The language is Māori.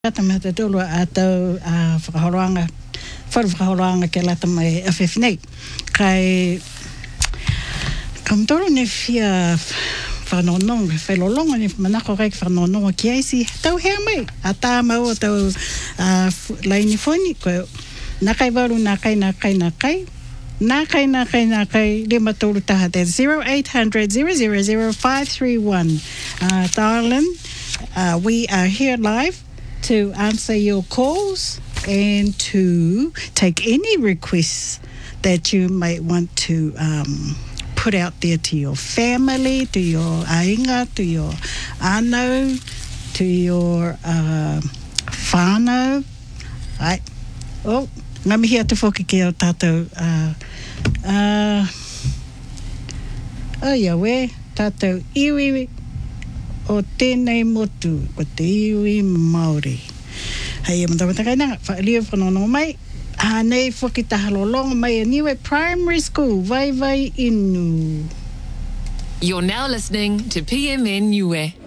Tama te tolu atau whakahoroanga ke lata mai awhiwhinei. Kai kamtoro ne fia whanononga, whailolonga ne manako reik whanononga ki eisi, tau hea mai, a tā mau o tau laini whoni, koe nakai waru, nakai, lima tolu taha te 0800-000-531. Darling, we are here live to answer your calls and to take any requests that you might want to put out there to your family, to your ainga, to your ano, to your whānau. Right. Oh, ngā mihi atu whoki ki o tātou. Oh, ia we, tātou iwi o tēnei motu, ko te iwi Māori. Hei, matamataka inanga, whaalia whanonga mai, hānei whoki tahalolonga mai a Niue Primary School, vai inu. You're now listening to PMN Niue.